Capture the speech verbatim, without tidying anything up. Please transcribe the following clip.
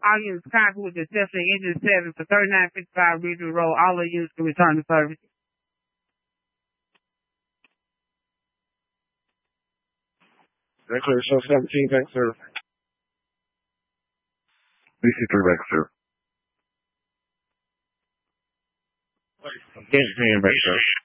All units copy with the exception of engine seven for thirty-nine fifty-five Ridgeway Road. All other units can return to service. That clear, show seventeen, back, sir. B C three back, sir. Engine ten back, sir.